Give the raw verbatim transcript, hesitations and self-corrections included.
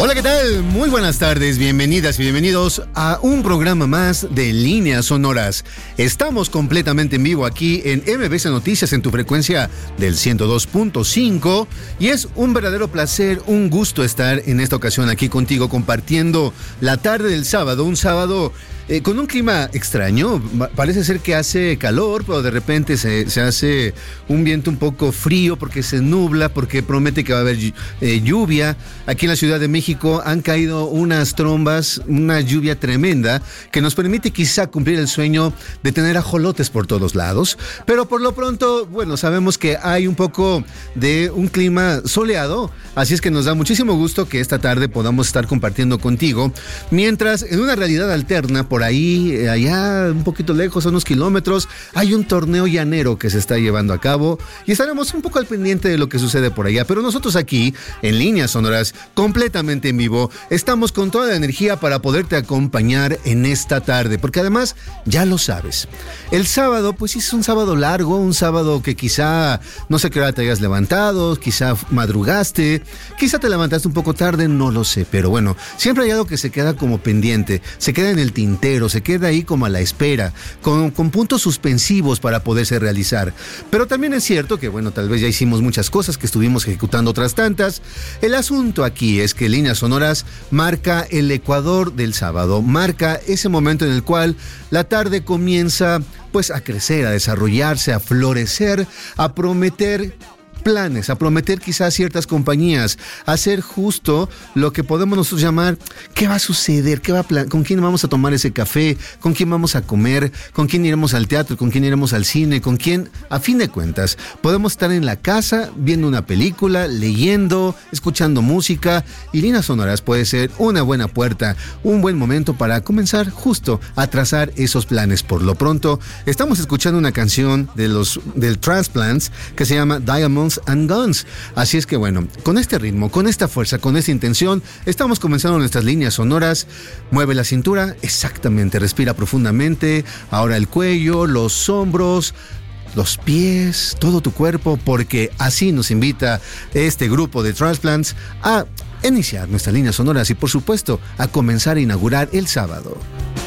Hola, ¿qué tal? Muy buenas tardes, bienvenidas y bienvenidos a un programa más de Líneas Sonoras. Estamos completamente en vivo aquí en M B C Noticias en tu frecuencia del ciento dos punto cinco y es un verdadero placer, un gusto estar en esta ocasión aquí contigo compartiendo la tarde del sábado, un sábado Eh, con un clima extraño. Parece ser que hace calor, pero de repente se, se hace un viento un poco frío porque se nubla, porque promete que va a haber eh, lluvia. Aquí en la Ciudad de México han caído unas trombas, una lluvia tremenda que nos permite quizá cumplir el sueño de tener ajolotes por todos lados. Pero por lo pronto, bueno, sabemos que hay un poco de un clima soleado, así es que nos da muchísimo gusto que esta tarde podamos estar compartiendo contigo, mientras en una realidad alterna, por ahí, allá un poquito lejos, a unos kilómetros, hay un torneo llanero que se está llevando a cabo y estaremos un poco al pendiente de lo que sucede por allá. Pero nosotros aquí, en Líneas Sonoras, completamente en vivo, estamos con toda la energía para poderte acompañar en esta tarde, porque además, ya lo sabes, el sábado, pues es un sábado largo, un sábado que quizá no sé qué hora te hayas levantado, quizá madrugaste, quizá te levantaste un poco tarde, no lo sé, pero bueno, siempre hay algo que se queda como pendiente, se queda en el tintero, se queda ahí como a la espera, con, con puntos suspensivos para poderse realizar. Pero también es cierto que, bueno, tal vez ya hicimos muchas cosas, que estuvimos ejecutando otras tantas. El asunto aquí es que Líneas Sonoras marca el ecuador del sábado, marca ese momento en el cual la tarde comienza pues a crecer, a desarrollarse, a florecer, a prometer planes, a prometer quizás ciertas compañías, a hacer justo lo que podemos nosotros llamar qué va a suceder, qué va a plan- con quién vamos a tomar ese café, con quién vamos a comer, con quién iremos al teatro, con quién iremos al cine, con quién, a fin de cuentas, podemos estar en la casa viendo una película, leyendo, escuchando música, y Líneas Sonoras puede ser una buena puerta, un buen momento para comenzar justo a trazar esos planes. Por lo pronto, estamos escuchando una canción de los del Transplants que se llama Diamonds and Guns. Así es que bueno, con este ritmo, con esta fuerza, con esta intención, estamos comenzando nuestras Líneas Sonoras. Mueve la cintura, exactamente, respira profundamente, ahora el cuello, los hombros, los pies, todo tu cuerpo, porque así nos invita este grupo de Transplants a iniciar nuestras Líneas Sonoras y por supuesto a comenzar a inaugurar el sábado.